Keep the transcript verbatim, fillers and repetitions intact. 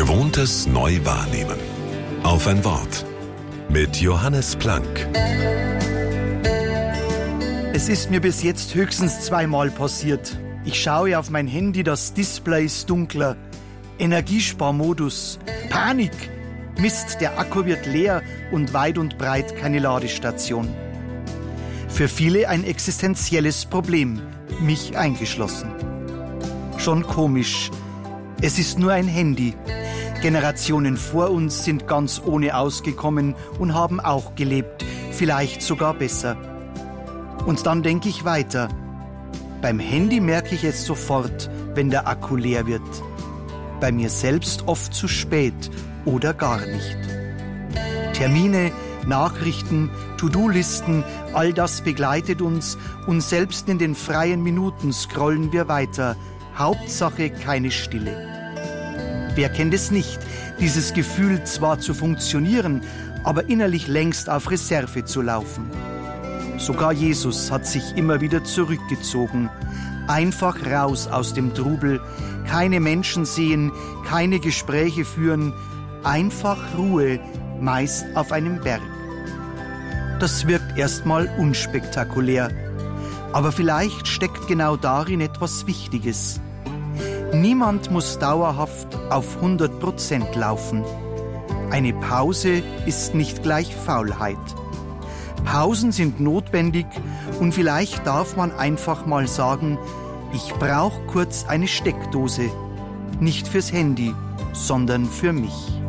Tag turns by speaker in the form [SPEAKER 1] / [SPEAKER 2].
[SPEAKER 1] Gewohntes neu wahrnehmen. Auf ein Wort. Mit Johannes Planck.
[SPEAKER 2] Es ist mir bis jetzt höchstens zweimal passiert. Ich schaue auf mein Handy, das Display ist dunkler. Energiesparmodus. Panik. Mist, der Akku wird leer und weit und breit keine Ladestation. Für viele ein existenzielles Problem, mich eingeschlossen. Schon komisch. Es ist nur ein Handy. Generationen vor uns sind ganz ohne ausgekommen und haben auch gelebt, vielleicht sogar besser. Und dann denke ich weiter. Beim Handy merke ich es sofort, wenn der Akku leer wird. Bei mir selbst oft zu spät oder gar nicht. Termine, Nachrichten, To-Do-Listen, all das begleitet uns und selbst in den freien Minuten scrollen wir weiter. Hauptsache keine Stille. Wer kennt es nicht, dieses Gefühl zwar zu funktionieren, aber innerlich längst auf Reserve zu laufen. Sogar Jesus hat sich immer wieder zurückgezogen. Einfach raus aus dem Trubel, keine Menschen sehen, keine Gespräche führen, einfach Ruhe, meist auf einem Berg. Das wirkt erstmal unspektakulär, aber vielleicht steckt genau darin etwas Wichtiges. Niemand muss dauerhaft auf hundert Prozent laufen. Eine Pause ist nicht gleich Faulheit. Pausen sind notwendig und vielleicht darf man einfach mal sagen, ich brauche kurz eine Steckdose. Nicht fürs Handy, sondern für mich.